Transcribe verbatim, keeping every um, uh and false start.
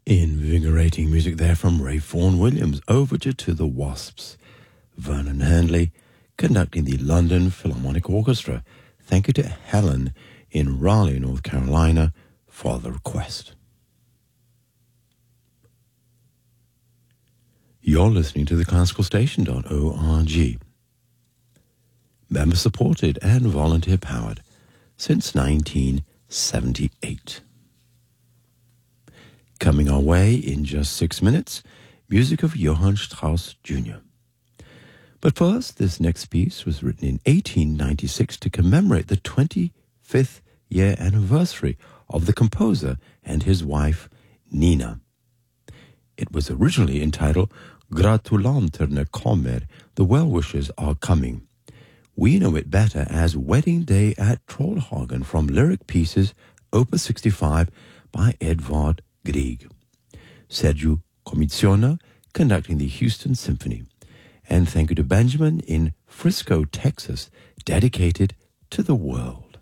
Invigorating music there from Ray Vaughan Williams, Overture to the Wasps. Vernon Handley conducting the London Philharmonic Orchestra. Thank you to Helen in Raleigh, North Carolina, for the request. You're listening to the classical station dot org. Member supported and volunteer powered since nineteen seventy-eight. Coming our way in just six minutes, music of Johann Strauss Junior But first, this next piece was written in eighteen ninety-six to commemorate the twenty-fifth year anniversary of the composer and his wife, Nina. It was originally entitled Gratulanterna kommer, the well-wishers are coming. We know it better as Wedding Day at Trollhagen from Lyric Pieces, Opus sixty-five by Edvard Grieg. Sergio Commissiona conducting the Houston Symphony. And thank you to Benjamin in Frisco, Texas, dedicated to the world.